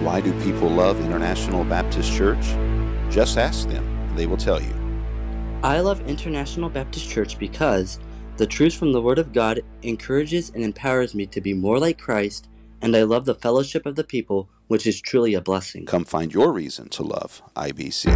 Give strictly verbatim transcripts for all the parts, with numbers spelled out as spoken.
Why do people love International Baptist Church? Just ask them, and they will tell you. I love International Baptist Church because the truth from the Word of God encourages and empowers me to be more like Christ, and I love the fellowship of the people, which is truly a blessing. Come find your reason to love I B C.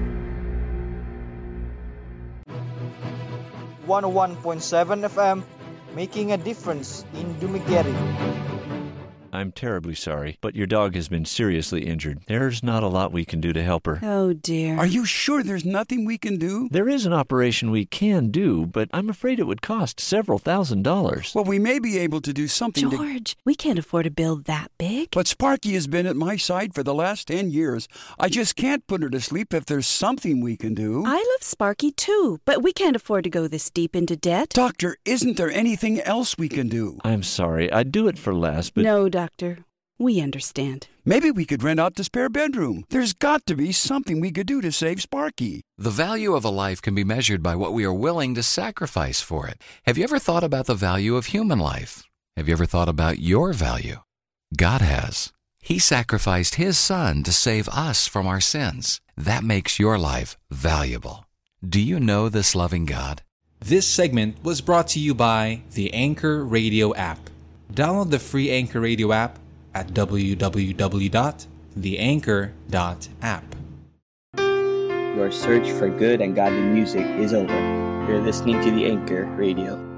one oh one point seven F M, making a difference in Dumaguete. I'm terribly sorry, but your dog has been seriously injured. There's not a lot we can do to help her. Oh, dear. Are you sure there's nothing we can do? There is an operation we can do, but I'm afraid it would cost several thousand dollars. Well, we may be able to do something George, to... we can't afford a bill that big. But Sparky has been at my side for the last ten years. I just can't put her to sleep if there's something we can do. I love Sparky, too, but we can't afford to go this deep into debt. Doctor, isn't there anything else we can do? I'm sorry. I'd do it for less, but... No, Doctor. We understand. Maybe we could rent out the spare bedroom. There's got to be something we could do to save Sparky. The value of a life can be measured by what we are willing to sacrifice for it. Have you ever thought about the value of human life? Have you ever thought about your value? God has. He sacrificed His Son to save us from our sins. That makes your life valuable. Do you know this loving God? This segment was brought to you by the Anchor Radio app. Download the free Anchor Radio app at w w w dot the anchor dot app. Your search for good and godly music is over. You're listening to the Anchor Radio.